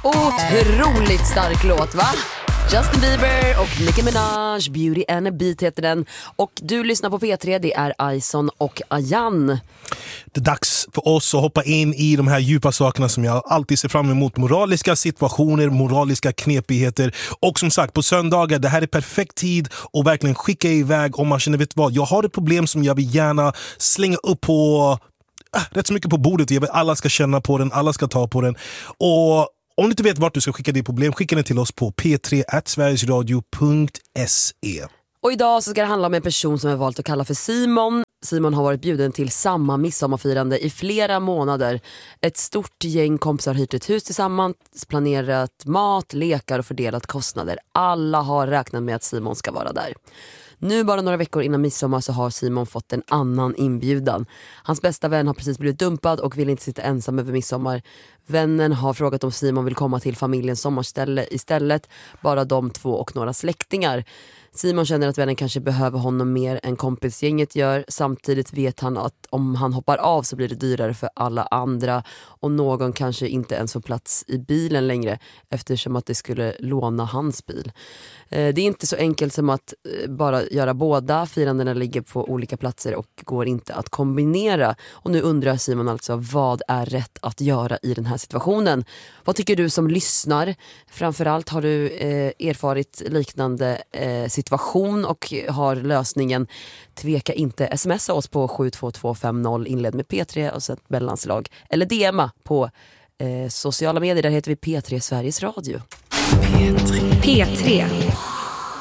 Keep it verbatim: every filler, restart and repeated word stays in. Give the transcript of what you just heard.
Otroligt stark låt, va? Justin Bieber och Nicki Minaj, Beauty and a Beat heter den. Och du lyssnar på P tre, det är Ison och Ayan. Det är dags för oss att hoppa in i de här djupa sakerna som jag alltid ser fram emot. Moraliska situationer, moraliska knepigheter. Och som sagt, på söndagar, det här är perfekt tid att verkligen skicka iväg om man känner, vet vad, jag har ett problem som jag vill gärna slänga upp på äh, rätt så mycket på bordet. Jag vill alla ska känna på den, alla ska ta på den. Och om du inte vet vart du ska skicka ditt problem, skicka det till oss på p tre at sverigesradio punkt se. Och idag så ska det handla om en person som jag valt att kalla för Simon. Simon har varit bjuden till samma midsommarfirande i flera månader. Ett stort gäng kompisar har hyrt ett hus tillsammans, planerat mat, lekar och fördelat kostnader. Alla har räknat med att Simon ska vara där. Nu bara några veckor innan midsommar så har Simon fått en annan inbjudan. Hans bästa vän har precis blivit dumpad och vill inte sitta ensam över midsommar. Vännen har frågat om Simon vill komma till familjens sommarställe istället. Bara de två och några släktingar. Simon känner att vännen kanske behöver honom mer än kompisgänget gör. Samtidigt vet han att om han hoppar av så blir det dyrare för alla andra. Och någon kanske inte ens får plats i bilen längre eftersom att det skulle låna hans bil. Det är inte så enkelt som att bara göra båda. Firandena ligger på olika platser och går inte att kombinera. Och nu undrar Simon alltså, vad är rätt att göra i den här situationen? Vad tycker du som lyssnar? Framförallt har du eh, erfarit liknande eh, situation och har lösningen. Tveka inte, smsa oss på sju två två fem noll, inled med P tre och sen mellanslag. Eller D M:a på eh, sociala medier, där heter vi P tre Sveriges Radio. P tre. P tre.